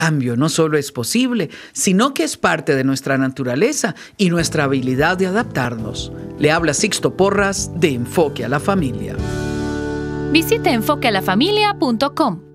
cambio no solo es posible, sino que es parte de nuestra naturaleza y nuestra habilidad de adaptarnos. Le habla Sixto Porras de Enfoque a la Familia. Visite enfoquealafamilia.com.